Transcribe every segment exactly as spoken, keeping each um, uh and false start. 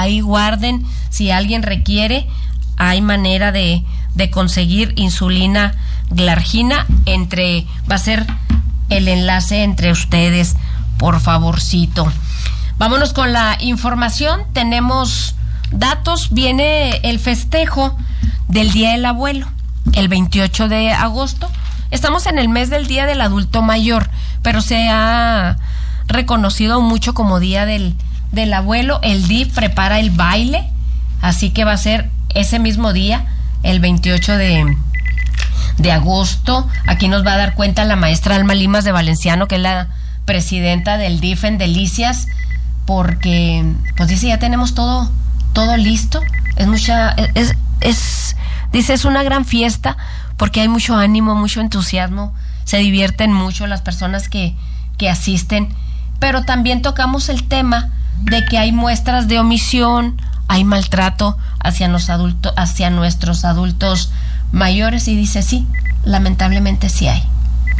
ahí guarden, si alguien requiere, hay manera de, de conseguir insulina glargina. Entre, va a ser el enlace entre ustedes, por favorcito. Vámonos con la información. Tenemos datos. Viene el festejo del Día del Abuelo, el veintiocho de agosto. Estamos en el mes del Día del Adulto Mayor, pero se ha reconocido mucho como Día del, del Abuelo. El D I F prepara el baile, así que va a ser ese mismo día, el veintiocho de, de agosto. Aquí nos va a dar cuenta la maestra Alma Limas de Valenciano, que es la presidenta del D I F en Delicias, porque, pues dice, ya tenemos todo, todo listo. Es mucha, es, es, dice, es una gran fiesta, porque hay mucho ánimo, mucho entusiasmo, se divierten mucho las personas que, que asisten, pero también tocamos el tema de que hay muestras de omisión, hay maltrato hacia los adultos, hacia nuestros adultos mayores, y dice, sí, lamentablemente sí hay.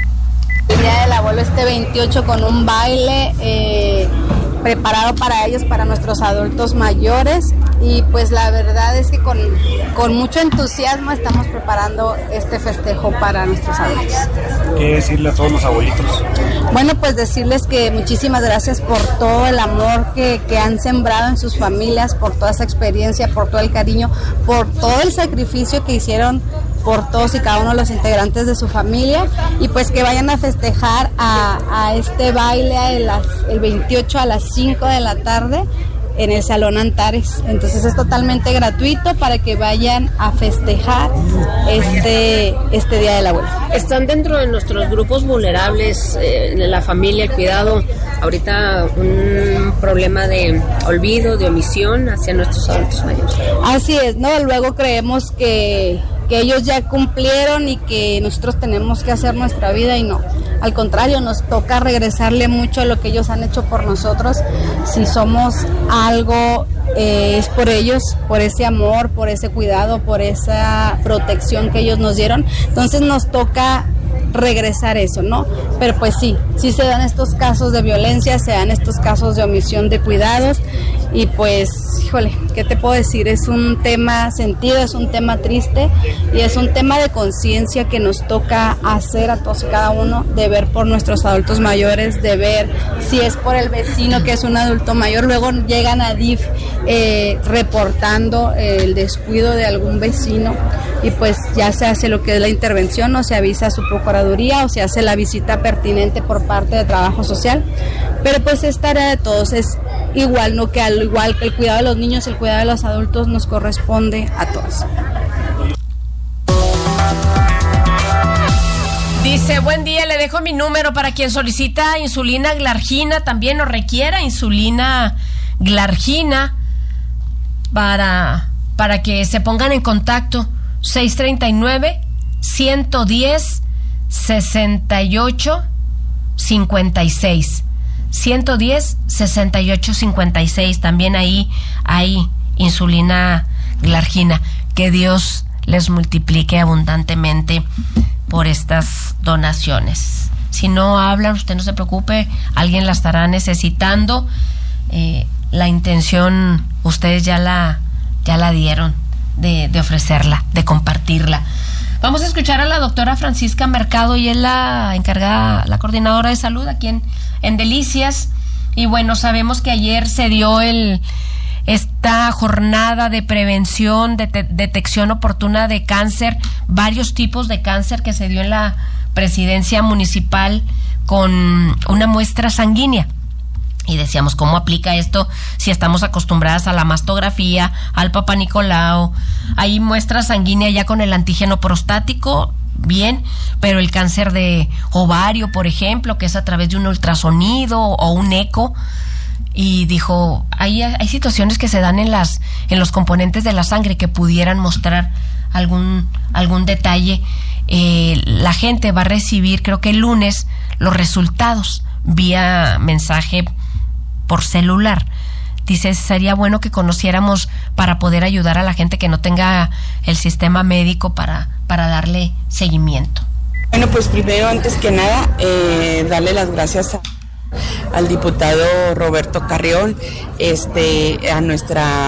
El Día del Abuelo este veintiocho con un baile eh, preparado para ellos, para nuestros adultos mayores, y pues la verdad es que con, con mucho entusiasmo estamos preparando este festejo para nuestros adultos. ¿Qué decirle a todos los abuelitos? Bueno, pues decirles que muchísimas gracias por todo el amor que, que han sembrado en sus familias, por toda esa experiencia, por todo el cariño, por todo el sacrificio que hicieron por todos y cada uno de los integrantes de su familia, y pues que vayan a festejar a, a este baile a las, el veintiocho a las cinco de la tarde en el Salón Antares. Entonces es totalmente gratuito para que vayan a festejar este, este Día del Abuelo. Están dentro de nuestros grupos vulnerables, eh, en la familia, el cuidado, ahorita un problema de olvido, de omisión hacia nuestros adultos mayores. Así es, ¿no? Luego creemos que que ellos ya cumplieron y que nosotros tenemos que hacer nuestra vida, y no, al contrario, nos toca regresarle mucho a lo que ellos han hecho por nosotros. Si somos algo, eh, es por ellos, por ese amor, por ese cuidado, por esa protección que ellos nos dieron. Entonces nos toca regresar eso, ¿no? Pero pues sí, sí se dan estos casos de violencia, se dan estos casos de omisión de cuidados, y pues, híjole, ¿qué te puedo decir? Es un tema sentido, es un tema triste, y es un tema de conciencia que nos toca hacer a todos y cada uno, de ver por nuestros adultos mayores, de ver si es por el vecino que es un adulto mayor. Luego llegan a D I F eh, reportando el descuido de algún vecino, y pues ya se hace lo que es la intervención, o se avisa a su procuraduría, o se hace la visita pertinente por parte de trabajo social. Pero pues es tarea de todos, es igual, ¿no? Que al igual que el cuidado de los niños, el cuidado de los adultos nos corresponde a todos. Dice, buen día, le dejo mi número para quien solicita insulina glargina, también o requiera insulina glargina, para, para que se pongan en contacto. seis treinta y nueve, ciento diez, sesenta y ocho, cincuenta y seis. ciento diez, sesenta y ocho, cincuenta y seis. También ahí hay insulina glargina. Que Dios les multiplique abundantemente por estas donaciones. Si no hablan, usted no se preocupe, alguien la estará necesitando. Eh, la intención ustedes ya la, ya la dieron de, de ofrecerla, de compartirla. Vamos a escuchar a la doctora Francisca Mercado, y es la encargada, la coordinadora de salud aquí en, en Delicias. Y bueno, sabemos que ayer se dio el esta jornada de prevención, de te, detección oportuna de cáncer, varios tipos de cáncer, que se dio en la presidencia municipal con una muestra sanguínea. Y decíamos, ¿cómo aplica esto si estamos acostumbradas a la mastografía, al Papá Nicolau? Hay muestra sanguínea ya con el antígeno prostático, bien, pero el cáncer de ovario, por ejemplo, que es a través de un ultrasonido o un eco. Y dijo, hay, hay situaciones que se dan en las en los componentes de la sangre que pudieran mostrar algún algún detalle. Eh, la gente va a recibir, creo que el lunes, los resultados vía mensaje por celular. Dice, sería bueno que conociéramos para poder ayudar a la gente que no tenga el sistema médico para, para darle seguimiento. Bueno, pues primero, antes que nada, eh, darle las gracias a, al diputado Roberto Carrión, este, a nuestra